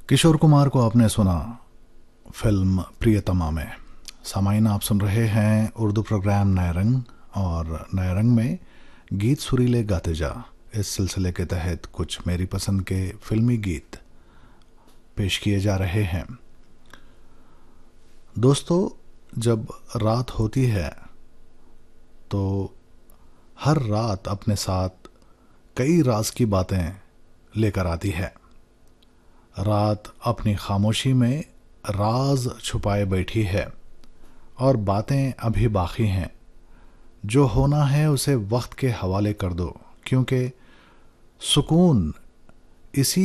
किशोर कुमार को आपने सुना फिल्म प्रियतमा में। सामाइन, आप सुन रहे हैं उर्दू प्रोग्राम नया रंग, और नया रंग में गीत सुरीले गाते जा। इस सिलसिले के तहत कुछ मेरी पसंद के फिल्मी गीत पेश किए जा रहे हैं। दोस्तों, जब रात होती है तो हर रात अपने साथ कई राज की बातें लेकर आती है। रात अपनी खामोशी में राज छुपाए बैठी है और बातें अभी बाकी हैं। जो होना है उसे वक्त के हवाले कर दो, क्योंकि सुकून इसी